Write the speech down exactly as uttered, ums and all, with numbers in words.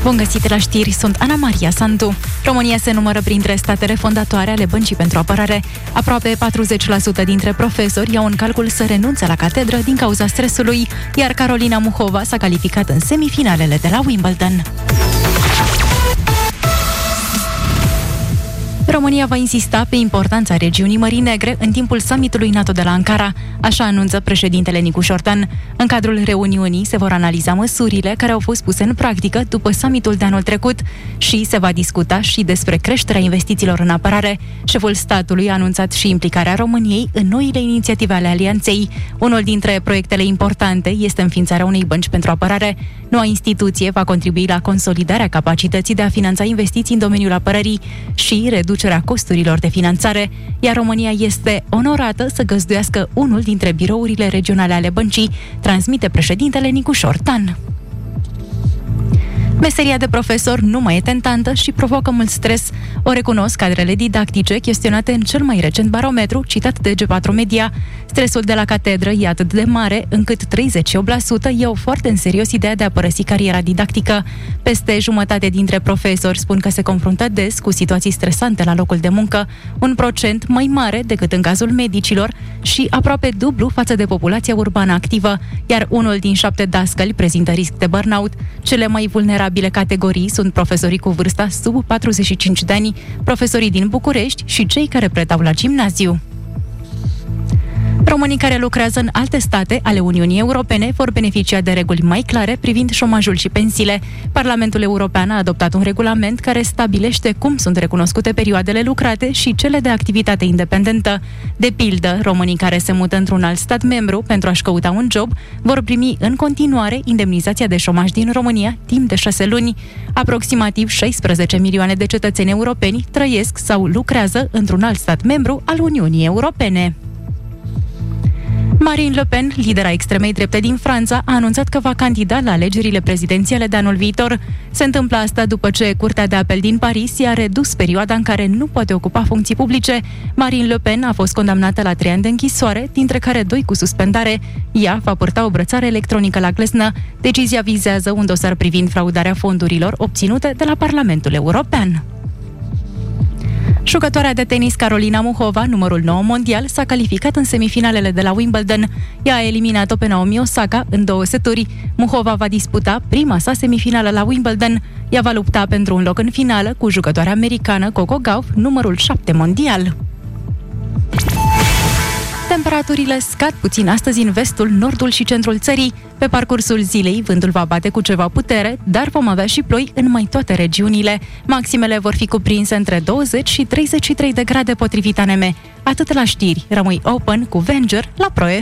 Bun găsit la știri, sunt Ana Maria Sandu. România se numără printre statele fondatoare ale Băncii pentru Apărare. Aproape patruzeci la sută dintre profesori iau în calcul să renunțe la catedră din cauza stresului, iar Carolina Muhova s-a calificat în semifinalele de la Wimbledon. România va insista pe importanța regiunii Mării Negre în timpul summitului NATO de la Ankara, așa anunță președintele Nicu Șordan. În cadrul reuniunii se vor analiza măsurile care au fost puse în practică după summitul de anul trecut și se va discuta și despre creșterea investițiilor în apărare. Șeful statului a anunțat și implicarea României în noile inițiative ale alianței. Unul dintre proiectele importante este înființarea unei bănci pentru apărare. Noua instituție va contribui la consolidarea capacității de a finanța investiții în domeniul apărării și reducerea costurilor de finanțare, iar România este onorată să găzduiască unul dintre birourile regionale ale băncii, transmite președintele Nicu Șordan. Meseria de profesor nu mai e tentantă și provoacă mult stres. O recunosc cadrele didactice chestionate în cel mai recent barometru citat de G patru Media. Stresul de la catedră e atât de mare încât treizeci și opt la sută iau foarte în serios ideea de a părăsi cariera didactică. Peste jumătate dintre profesori spun că se confruntă des cu situații stresante la locul de muncă, un procent mai mare decât în cazul medicilor și aproape dublu față de populația urbană activă, iar unul din șapte dascăli prezintă risc de burnout. Cele mai vulnerabile categorii sunt profesorii cu vârsta sub patruzeci și cinci de ani, profesorii din București și cei care predau la gimnaziu. Românii care lucrează în alte state ale Uniunii Europene vor beneficia de reguli mai clare privind șomajul și pensiile. Parlamentul European a adoptat un regulament care stabilește cum sunt recunoscute perioadele lucrate și cele de activitate independentă. De pildă, românii care se mută într-un alt stat membru pentru a-și căuta un job vor primi în continuare indemnizația de șomaj din România timp de șase luni. Aproximativ șaisprezece milioane de cetățeni europeni trăiesc sau lucrează într-un alt stat membru al Uniunii Europene. Marine Le Pen, lidera extremei drepte din Franța, a anunțat că va candida la alegerile prezidențiale de anul viitor. Se întâmplă asta după ce Curtea de Apel din Paris i-a redus perioada în care nu poate ocupa funcții publice. Marine Le Pen a fost condamnată la trei ani de închisoare, dintre care doi cu suspendare. Ea va purta o brățară electronică la gleznă. Decizia vizează un dosar privind fraudarea fondurilor obținute de la Parlamentul European. Jucătoarea de tenis Carolina Muhova, numărul nouă mondial, s-a calificat în semifinalele de la Wimbledon. Ea a eliminat-o pe Naomi Osaka în două seturi. Muhova va disputa prima sa semifinală la Wimbledon. Ea va lupta pentru un loc în finală cu jucătoarea americană Coco Gauff, numărul șapte mondial. Temperaturile scad puțin astăzi în vestul, nordul și centrul țării. Pe parcursul zilei, vântul va bate cu ceva putere, dar vom avea și ploi în mai toate regiunile. Maximele vor fi cuprinse între douăzeci și treizeci și trei de grade potrivit A N M. Atât la știri, rămâi open cu Venger la Pro F M.